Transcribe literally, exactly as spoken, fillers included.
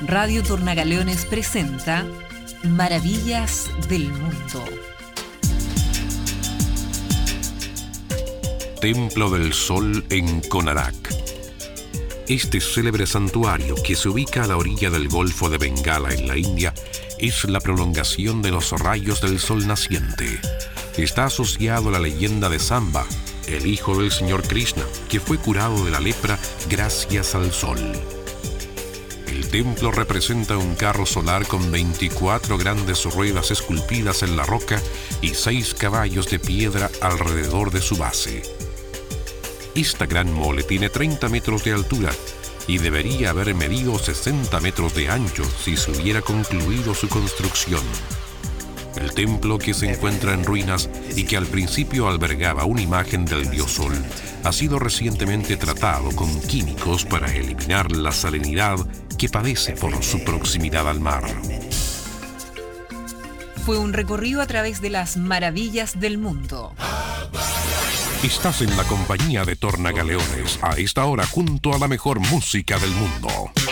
Radio Tornagaleones presenta Maravillas del Mundo. Templo del Sol en Konarak. Este célebre santuario, que se ubica a la orilla del Golfo de Bengala en la India, es la prolongación de los rayos del sol naciente. Está asociado a la leyenda de Samba, el hijo del señor Krishna, que fue curado de la lepra gracias al sol. El templo representa un carro solar con veinticuatro grandes ruedas esculpidas en la roca y seis caballos de piedra alrededor de su base. Esta gran mole tiene treinta metros de altura y debería haber medido sesenta metros de ancho si se hubiera concluido su construcción. El templo, que se encuentra en ruinas y que al principio albergaba una imagen del dios Sol, ha sido recientemente tratado con químicos para eliminar la salinidad que padece por su proximidad al mar. Fue un recorrido a través de las maravillas del mundo. Estás en la compañía de Tornagaleones, a esta hora junto a la mejor música del mundo.